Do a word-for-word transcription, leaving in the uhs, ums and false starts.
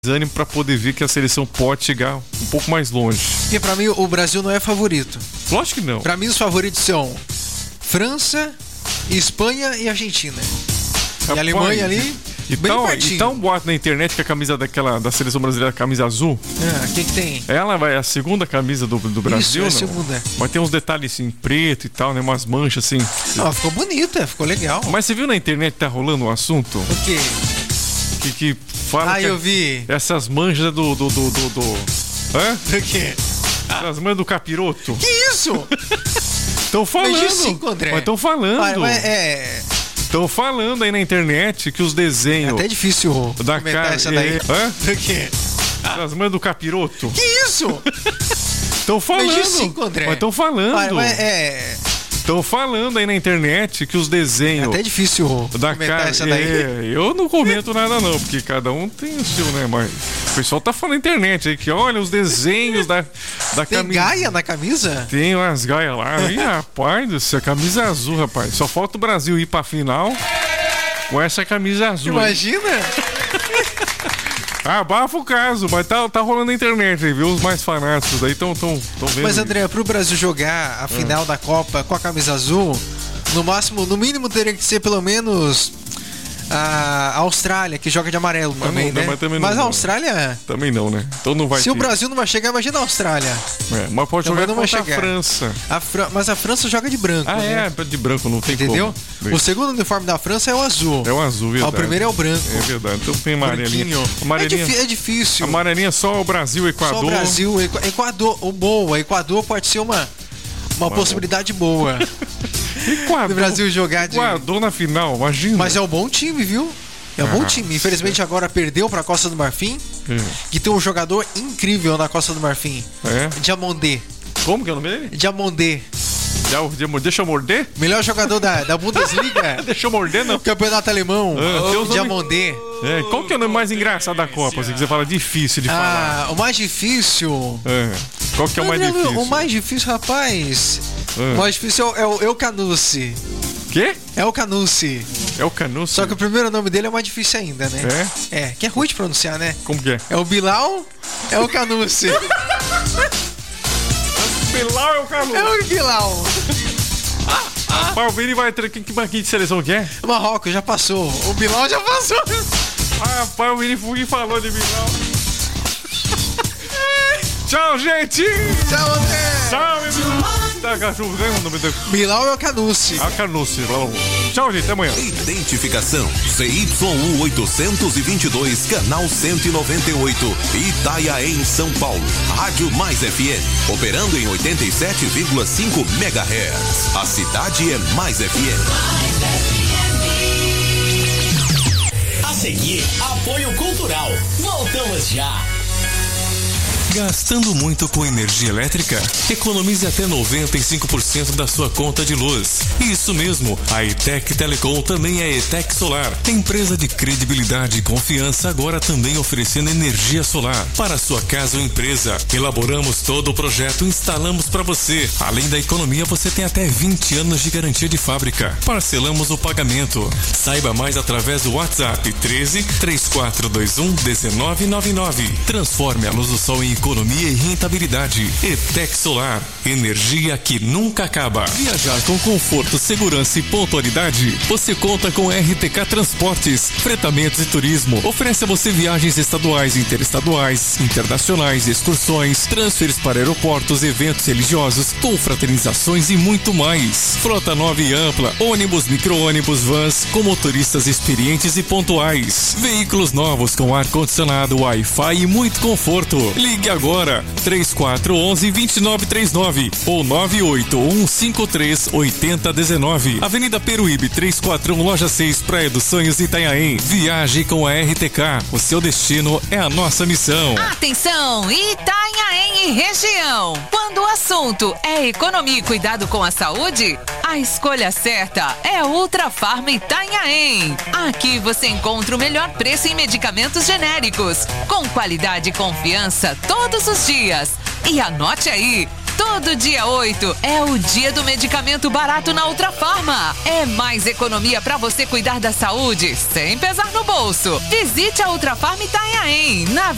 ânimo para poder ver que a seleção pode chegar um pouco mais longe. Porque pra mim o Brasil não é favorito. Lógico que não. Pra mim os favoritos são França, Espanha e Argentina. Rapaz, e a Alemanha ali, e bem tá, pertinho. E tá um boato na internet que a camisa daquela, da seleção brasileira, a camisa azul. Ah, o que que tem? Ela vai a segunda camisa do, do Brasil, Isso, é a não? segunda. Mas tem uns detalhes assim, preto e tal, né? Umas manchas assim. Ah, ficou bonita, ficou legal. Mas você viu na internet que tá rolando um assunto? O quê? Que, que fala Ah, que eu vi. essas manchas do... do, do, do, do... Hã? O quê? As manchas do capiroto. Que isso? Estão falando. Mas diz cinco, André. Mas estão falando. Ah, mas é... Estão falando aí na internet que os desenhos... É até difícil da comentar ca... essa daí. É... Hã? O quê? As manchas do capiroto. Que isso? Estão falando. Mas diz cinco, André. Mas estão falando. Ah, mas é... Estão falando aí na internet que os desenhos... É até difícil da comentar ca... essa daí. É, eu não comento nada não, porque cada um tem o seu, né? Mas o pessoal tá falando na internet aí que olha os desenhos da, da Tem camisa. gaia na camisa? Tem umas gaias lá. Ih, rapaz do céu, camisa azul, rapaz. Só falta o Brasil ir pra final com essa camisa azul. Imagina? Abafa o caso, mas tá, tá rolando na internet aí, viu? Os mais fanáticos aí estão tão, tão vendo. Mas, André, pro Brasil jogar a final da Copa com a camisa azul, no máximo, no mínimo teria que ser pelo menos a Austrália, que joga de amarelo Mas também, não, né? mas também Mas não, a Austrália... Também não, né? Então não vai Se ter. o Brasil não vai chegar, imagina a Austrália. É, mas pode Também jogar não vai contra a chegar. França. A Fran... Mas a França joga de branco, Ah, né? é? De branco, não tem Entendeu? como. O segundo uniforme da França é o azul. É o azul, verdade. O primeiro é o branco. É verdade. Então tem amarelinha. Branquinho. Amarelinha, É, difí- é difícil. amarelinha só o Brasil, Equador. Só o Brasil, Equ- Equador, o boa, Equador pode ser uma, uma possibilidade boa Equador. do Brasil jogar de... Equador na final, imagina. Mas é um bom time, viu? É um bom Ah, time. Infelizmente agora perdeu pra Costa do Marfim, É. que tem um jogador incrível na Costa do Marfim. É? Diamondé. Como que é o nome dele? Diamondé. Já, já, deixa eu morder? Melhor jogador da, da Bundesliga. Deixa eu morder, não. Campeonato alemão. Ah, tem os nomes- Diamondé. É, qual que é o nome mais engraçado da Copa? Se quiser falar difícil de falar. Ah, o mais difícil... É. Qual que é o mais André, difícil? O mais difícil, rapaz... Ah. O mais difícil é o, é o Eucanuce. Quê? É o Canuce. É o Canuço? Só que o primeiro nome dele é mais difícil ainda, né? É? É, que é ruim de pronunciar, né? Como que é? É o Bilal, é o Canuce. Pilar é o Canuço. É o Bilal. Ah, o Vini vai ter... Que, que banquinho de seleção que é? Marrocos já passou. O Bilal já passou. Ah, rapaz, o Vini Fugui falou de Bilal. Tchau, gente! Tchau, André. Tchau, meu Tá, cachorro, ganha o nome do... Bilal é o Canuce. Ah, Canuce. Tchau, gente, até amanhã. Identificação C Y U oitocentos e vinte e dois, canal cento e noventa e oito, Itaiaém, São Paulo. Rádio Mais F M, operando em oitenta e sete vírgula cinco megahertz. A cidade é Mais F M. A seguir, apoio cultural. Voltamos já. Gastando muito com energia elétrica? Economize até noventa e cinco por cento da sua conta de luz. Isso mesmo, a ETEC Telecom também é ETEC Solar, empresa de credibilidade e confiança, agora também oferecendo energia solar para sua casa ou empresa. Elaboramos todo o projeto e instalamos para você. Além da economia, você tem até vinte anos de garantia de fábrica. Parcelamos o pagamento. Saiba mais através do WhatsApp treze, três quatro dois um, um nove nove nove. Transforme a luz do sol em economia e rentabilidade. ETEC Solar, energia que nunca acaba. Viajar com conforto, segurança e pontualidade? Você conta com R T K Transportes, fretamentos e turismo. Oferece a você viagens estaduais, interestaduais, internacionais, excursões, transferes para aeroportos, eventos religiosos, confraternizações e muito mais. Frota nova e ampla, ônibus, micro-ônibus, vans, com motoristas experientes e pontuais. Veículos novos com ar-condicionado, Wi-Fi e muito conforto. Ligue agora, três quatro um um, dois nove três nove ou nove oito um cinco três oito zero um nove. Avenida Peruíbe trezentos e quarenta e um, Loja seis, Praia dos Sonhos, Itanhaém. Viaje com a R T K. O seu destino é a nossa missão. Atenção, Itanhaém e região. Quando o assunto é economia e cuidado com a saúde, a escolha certa é a Ultra Farma Itanhaém. Aqui você encontra o melhor preço em medicamentos genéricos, com qualidade e confiança todos os dias. E anote aí, todo dia oito é o dia do medicamento barato na Ultra Farma. É mais economia para você cuidar da saúde sem pesar no bolso. Visite a Ultra Farma Itanhaém, na